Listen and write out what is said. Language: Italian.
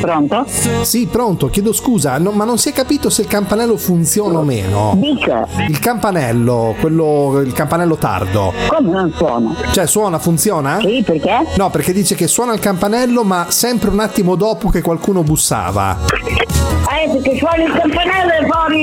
Pronto? Sì, pronto, chiedo scusa, ma non si è capito se il campanello funziona o meno. Dica. Il campanello, il campanello tardo. Come non suona? Cioè suona, funziona? Sì, perché? No, perché dice che suona il campanello ma sempre un attimo dopo che qualcuno bussava. Perché suona il campanello e poi